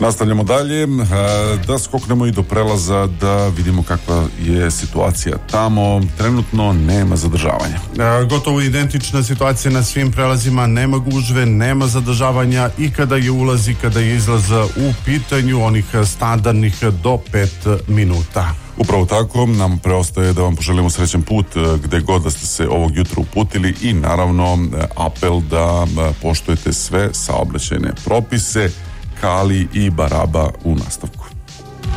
Nastavljamo dalje, da skoknemo i do prelaza da vidimo kakva je situacija tamo. Trenutno nema zadržavanja. Gotovo identična situacija na svim prelazima, nema gužve, nema zadržavanja i kada je ulaz i kada je izlaz u pitanju onih standardnih do 5 minuta. Upravo tako, nam preostaje da vam poželimo srećan put gde god da ste se ovog jutra uputili i naravno apel da poštujete sve saobraćajne propise, Kali i Baraba u nastavku.